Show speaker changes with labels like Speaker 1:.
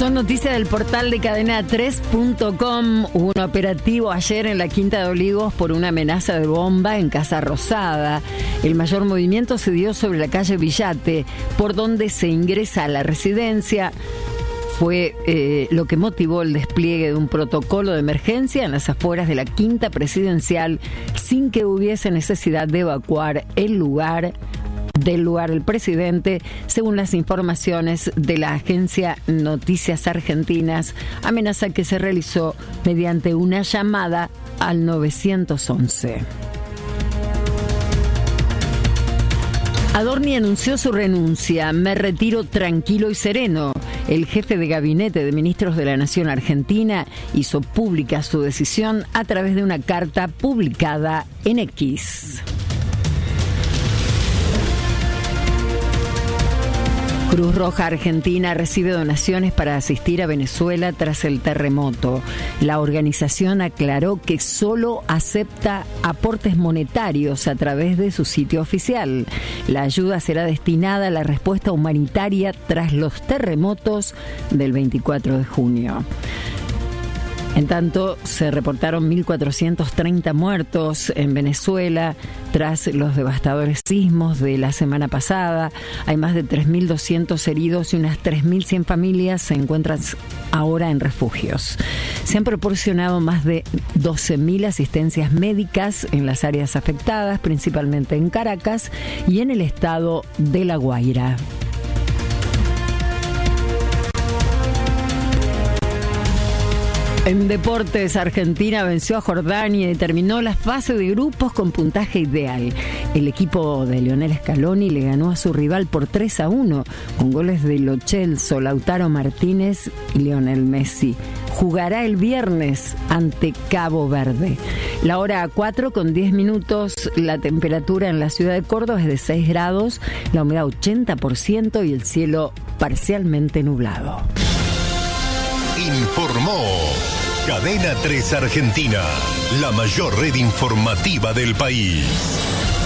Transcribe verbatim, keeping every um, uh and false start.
Speaker 1: Son noticias del portal de cadena tres punto com. Hubo un operativo ayer en la Quinta de Olivos por una amenaza de bomba en Casa Rosada. El mayor movimiento se dio sobre la calle Villate, por donde se ingresa a la residencia. Fue eh, lo que motivó el despliegue de un protocolo de emergencia en las afueras de la Quinta Presidencial, sin que hubiese necesidad de evacuar el lugar. Del lugar el presidente, según las informaciones de la agencia Noticias Argentinas, amenaza que se realizó mediante una llamada al nueve once. Adorni anunció su renuncia. Me retiro tranquilo y sereno. El jefe de gabinete de ministros de la Nación Argentina hizo pública su decisión a través de una carta publicada en X. Cruz Roja Argentina recibe donaciones para asistir a Venezuela tras el terremoto. La organización aclaró que solo acepta aportes monetarios a través de su sitio oficial. La ayuda será destinada a la respuesta humanitaria tras los terremotos del veinticuatro de junio. En tanto, se reportaron mil cuatrocientos treinta muertos en Venezuela tras los devastadores sismos de la semana pasada. Hay más de tres mil doscientos heridos y unas tres mil cien familias se encuentran ahora en refugios. Se han proporcionado más de doce mil asistencias médicas en las áreas afectadas, principalmente en Caracas y en el estado de La Guaira. En deportes, Argentina venció a Jordania y terminó la fase de grupos con puntaje ideal. El equipo de Lionel Scaloni le ganó a su rival por tres a uno, con goles de Lo Celso, Lautaro Martínez y Lionel Messi. Jugará el viernes ante Cabo Verde. La hora cuatro con diez minutos, la temperatura en la ciudad de Córdoba es de seis grados, la humedad ochenta por ciento y el cielo parcialmente nublado.
Speaker 2: Informó Cadena tres Argentina, la mayor red informativa del país.